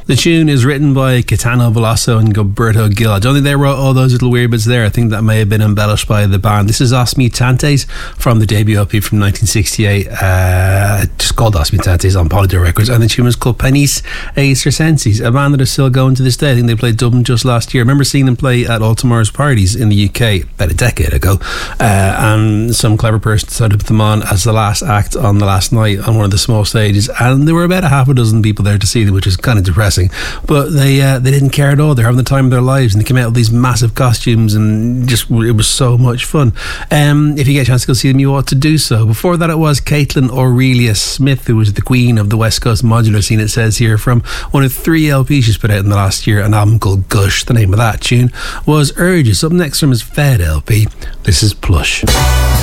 The tune is written by Caetano Veloso and Gilberto Gil. I don't think they wrote all those little weird bits there. I think that may have been embellished by the band. This is Os Mutantes from the debut LP from 1968, just called Os Mutantes on Polydor Records, and the tune was called Penis e Circenses, a band that is still going to this day. I think they played Dublin just last year. I remember seeing them play at All Tomorrow's Parties in the UK about a decade ago, and some clever person decided to put them on as the last act on the last night on one of the small stages, and there were about a half a dozen people there to see them, which is kind of depressing. But they didn't care at all. They're having the time of their lives, and they came out with these massive costumes, and just it was so much fun. If you get a chance to go see them, you ought to do so. Before that, it was Caitlin Aurelia Smith, who was the queen of the West Coast modular scene, it says here, from one of 3 LPs she's put out in the last year, an album called Gush. The name of that tune was Urges. Up next from his Fed LP, this is Plush.